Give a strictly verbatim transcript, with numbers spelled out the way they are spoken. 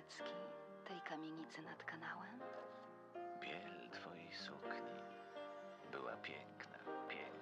Grecki, tej kamienicy nad kanałem? Biel twojej sukni była piękna.